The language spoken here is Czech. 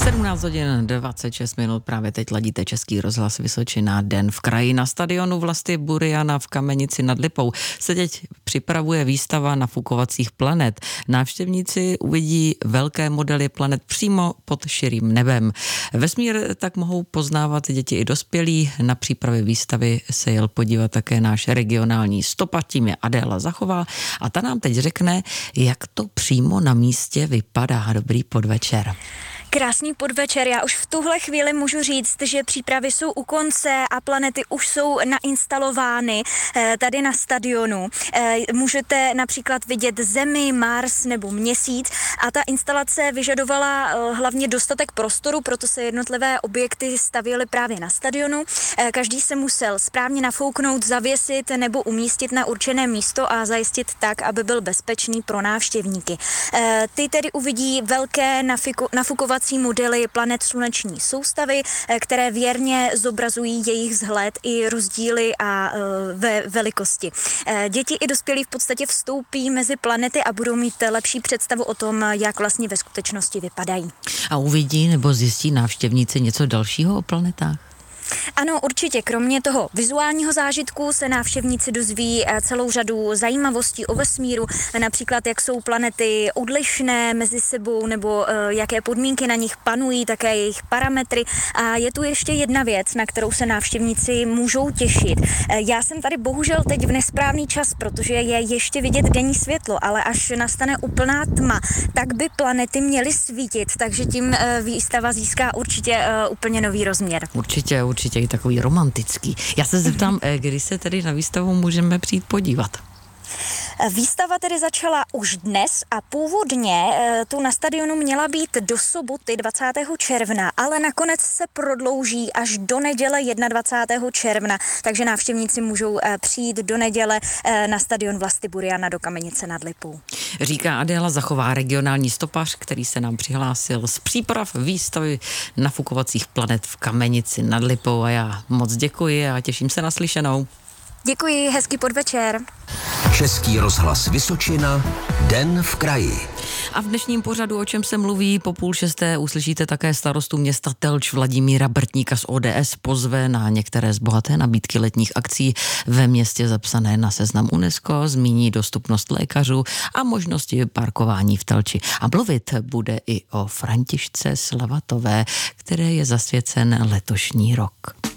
17 hodin 26 minut, právě teď ladíte Český rozhlas Vysočina, Den v kraji. Na stadionu Vlasty Buriana v Kamenici nad Lipou se teď připravuje výstava nafukovacích planet. Návštěvníci uvidí velké modely planet přímo pod širým nebem. Vesmír tak mohou poznávat děti i dospělí. Na přípravě výstavy se jel podívat také náš regionální stopař, tím je Adéla Zachová, a ta nám teď řekne, jak to přímo na místě vypadá. Dobrý podvečer. Krásný podvečer. Já už v tuhle chvíli můžu říct, že přípravy jsou u konce a planety už jsou nainstalovány tady na stadionu. Můžete například vidět Zemi, Mars nebo Měsíc a ta instalace vyžadovala hlavně dostatek prostoru, proto se jednotlivé objekty stavěly právě na stadionu. Každý se musel správně nafouknout, zavěsit nebo umístit na určené místo a zajistit tak, aby byl bezpečný pro návštěvníky. Ty tedy uvidí velké nafukovací modely planet sluneční soustavy, které věrně zobrazují jejich vzhled i rozdíly a ve velikosti. Děti i dospělí v podstatě vstoupí mezi planety a budou mít lepší představu o tom, jak vlastně ve skutečnosti vypadají. A uvidí nebo zjistí návštěvníci něco dalšího o planetách? Ano, určitě. Kromě toho vizuálního zážitku se návštěvníci dozví celou řadu zajímavostí o vesmíru, například jak jsou planety odlišné mezi sebou nebo jaké podmínky na nich panují, také jejich parametry. A je tu ještě jedna věc, na kterou se návštěvníci můžou těšit. Já jsem tady bohužel teď v nesprávný čas, protože je ještě vidět denní světlo, ale až nastane úplná tma, tak by planety měly svítit, takže tím výstava získá určitě úplně nový rozměr. Určitě i takový romantický. Já se zeptám, kdy se tedy na výstavu můžeme přijít podívat? Výstava tedy začala už dnes a původně tu na stadionu měla být do soboty 20. června, ale nakonec se prodlouží až do neděle 21. června, takže návštěvníci můžou přijít do neděle na stadion Vlasty Buriana do Kamenice nad Lipou. Říká Adéla Zachová, regionální stopař, který se nám přihlásil z příprav výstavy nafukovacích planet v Kamenici nad Lipou, a já moc děkuji a těším se na slyšenou. Děkuji, hezký podvečer. Český rozhlas Vysočina, Den v kraji. A v dnešním pořadu, o čem se mluví, po 5:30 uslyšíte také starostu města Telč Vladimíra Brtníka z ODS. Pozve na některé z bohaté nabídky letních akcí ve městě zapsané na seznam UNESCO, zmíní dostupnost lékařů a možnosti parkování v Telči. A mluvit bude i o Františce Slavatové, které je zasvěcen letošní rok.